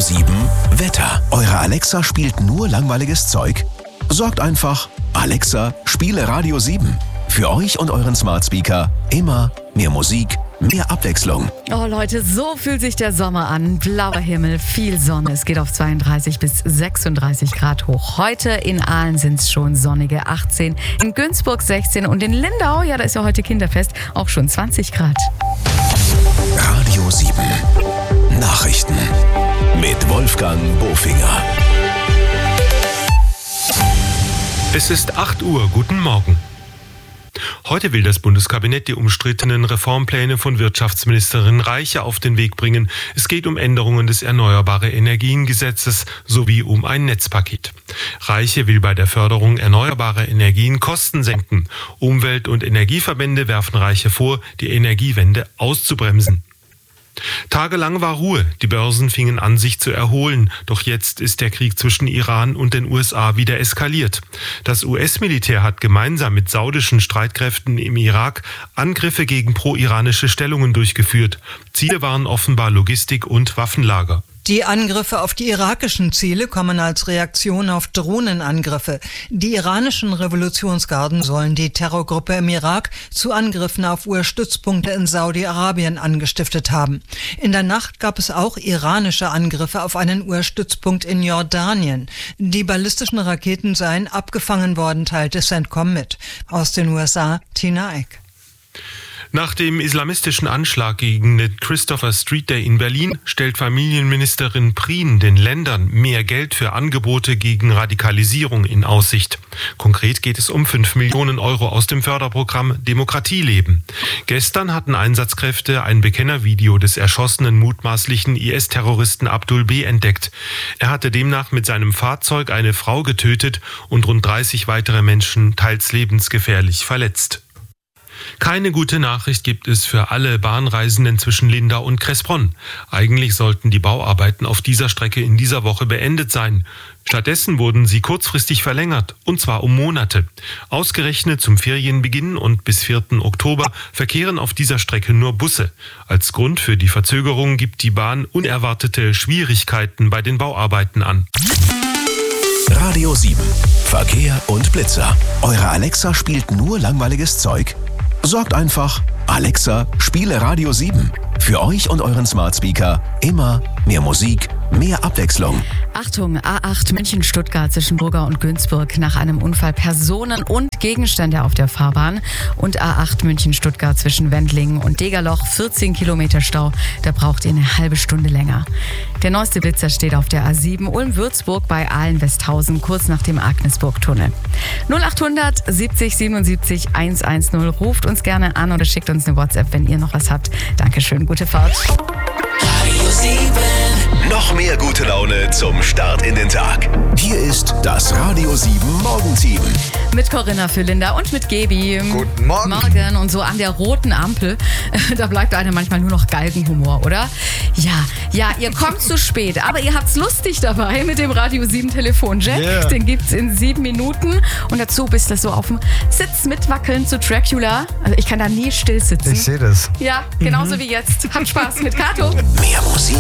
7 Wetter. Eure Alexa spielt nur langweiliges Zeug? Sorgt einfach, Alexa, spiele Radio 7. Für euch und euren Smart Speaker immer mehr Musik, mehr Abwechslung. Oh Leute, so fühlt sich der Sommer an. Blauer Himmel, viel Sonne. Es geht auf 32 bis 36 Grad hoch. Heute in Aalen sind es schon sonnige 18, in Günzburg 16 und in Lindau, ja, da ist ja heute Kinderfest, auch schon 20 Grad. Radio 7 Nachrichten mit Wolfgang Bofinger. Es ist 8 Uhr. Guten Morgen. Heute will das Bundeskabinett die umstrittenen Reformpläne von Wirtschaftsministerin Reiche auf den Weg bringen. Es geht um Änderungen des Erneuerbare-Energien-Gesetzes sowie um ein Netzpaket. Reiche will bei der Förderung erneuerbarer Energien Kosten senken. Umwelt- und Energieverbände werfen Reiche vor, die Energiewende auszubremsen. Tagelang war Ruhe, die Börsen fingen an, sich zu erholen, doch jetzt ist der Krieg zwischen Iran und den USA wieder eskaliert. Das US-Militär hat gemeinsam mit saudischen Streitkräften im Irak Angriffe gegen pro-iranische Stellungen durchgeführt. Ziele waren offenbar Logistik und Waffenlager. Die Angriffe auf die irakischen Ziele kommen als Reaktion auf Drohnenangriffe. Die iranischen Revolutionsgarden sollen die Terrorgruppe im Irak zu Angriffen auf US-Stützpunkte in Saudi-Arabien angestiftet haben. In der Nacht gab es auch iranische Angriffe auf einen US-Stützpunkt in Jordanien. Die ballistischen Raketen seien abgefangen worden, teilte CENTCOM mit. Aus den USA, Tina Eck. Nach dem islamistischen Anschlag gegen den Christopher Street Day in Berlin stellt Familienministerin Prien den Ländern mehr Geld für Angebote gegen Radikalisierung in Aussicht. Konkret geht es um 5 Millionen Euro aus dem Förderprogramm Demokratie leben. Gestern hatten Einsatzkräfte ein Bekennervideo des erschossenen mutmaßlichen IS-Terroristen Abdul B. entdeckt. Er hatte demnach mit seinem Fahrzeug eine Frau getötet und rund 30 weitere Menschen teils lebensgefährlich verletzt. Keine gute Nachricht gibt es für alle Bahnreisenden zwischen Lindau und Kressbronn. Eigentlich sollten die Bauarbeiten auf dieser Strecke in dieser Woche beendet sein. Stattdessen wurden sie kurzfristig verlängert, und zwar um Monate. Ausgerechnet zum Ferienbeginn und bis 4. Oktober verkehren auf dieser Strecke nur Busse. Als Grund für die Verzögerung gibt die Bahn unerwartete Schwierigkeiten bei den Bauarbeiten an. Radio 7 Verkehr und Blitzer. Eure Alexa spielt nur langweiliges Zeug? Sorgt einfach, Alexa, spiele Radio 7. Für euch und euren Smart Speaker immer mehr Musik, mehr Abwechslung. Achtung, A8 München-Stuttgart zwischen Burger und Günzburg. Nach einem Unfall Personen und Gegenstände auf der Fahrbahn. Und A8 München-Stuttgart zwischen Wendlingen und Degerloch. 14 Kilometer Stau. Da braucht ihr eine halbe Stunde länger. Der neueste Blitzer steht auf der A7 Ulm-Würzburg bei Aalen-Westhausen, kurz nach dem Agnesburg-Tunnel. 0800 70 77 110. Ruft uns gerne an oder schickt uns eine WhatsApp, wenn ihr noch was habt. Dankeschön, gute Fahrt. Radio 7. Noch mehr gute Laune zum Start in den Tag. Hier ist das Radio 7 Morgenteam. Mit Corinna für Linda und mit Gebi. Guten Morgen. Morgen. Und so an der roten Ampel, da bleibt einem manchmal nur noch Galgenhumor, oder? Ja, ihr kommt zu spät, aber ihr habt's lustig dabei mit dem Radio 7 Telefonjack. Yeah. Den gibt's in 7 Minuten. Und dazu bist du so auf dem Sitz mitwackeln zu Dracula. Also ich kann da nie still sitzen. Ich sehe das. Ja, genauso wie jetzt. Habt Spaß mit Kato. Mehr Musik,